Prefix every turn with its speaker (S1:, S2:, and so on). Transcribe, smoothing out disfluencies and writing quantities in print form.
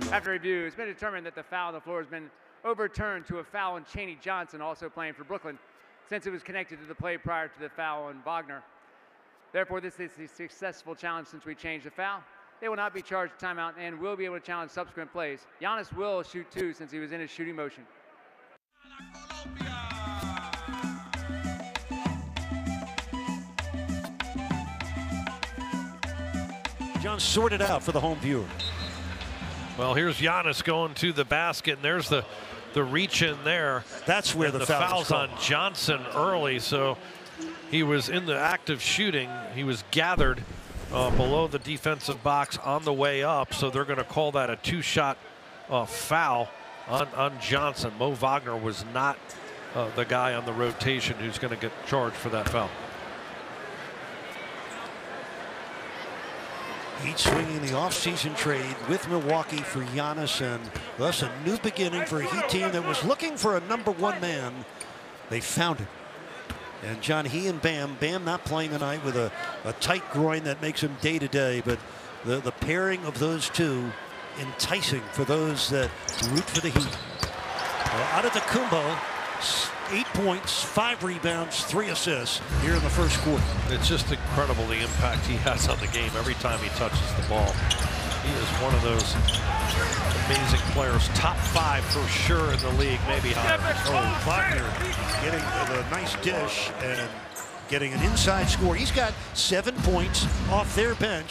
S1: After review, it's been determined that the foul on the floor has been overturned to a foul on Chaney Johnson, also playing for Brooklyn, since it was connected to the play prior to the foul on Wagner. Therefore, this is a successful challenge since we changed the foul. They will not be charged a timeout and will be able to challenge subsequent plays. Giannis will shoot 2 since he was in his shooting motion.
S2: John sorted out for the home viewer.
S3: Well, here's Giannis going to the basket, and there's the reach in there.
S2: That's where the
S3: foul's on Johnson early, so he was in the act of shooting. He was gathered below the defensive box on the way up, so they're going to call that a 2-shot foul on Johnson. Mo Wagner was not the guy on the rotation who's going to get charged for that foul.
S2: Heat swinging the offseason trade with Milwaukee for Giannis, and thus a new beginning for a Heat team that was looking for a #1 man. They found it. And John, he and Bam not playing tonight with a tight groin that makes him day-to-day, but the pairing of those two enticing for those that root for the Heat. Antetokounmpo, 8 points, 5 rebounds, 3 assists here in the first quarter.
S3: It's just incredible the impact he has on the game every time he touches the ball. He is one of those amazing players, top 5 for sure in the league, maybe higher.
S2: Oh, Wagner getting the nice dish and getting an inside score. He's got 7 points off their bench.